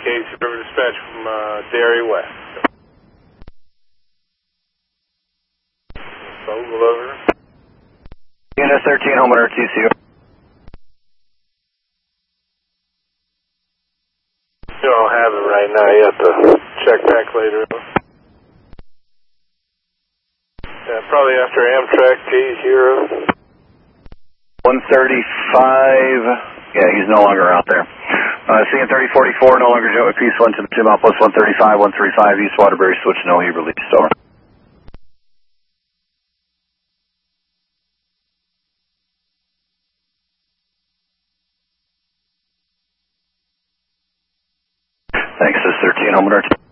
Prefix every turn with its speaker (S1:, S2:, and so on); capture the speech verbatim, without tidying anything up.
S1: Casey River Dispatch from uh, Dairy West. Fogle over.
S2: Unit thirteen, home at R T C.
S1: You don't have it right now. You have to check back later. Yeah, probably after Amtrak, T zero.
S2: one thirty-five. Yeah, he's no longer out there. Uh, C N thirty forty-four, no longer Joey Peace one to Jim Outpost one thirty-five, one thirty-five, East Waterbury, switch, no, he released, over. Thanks, this is thirteen, home at R T C.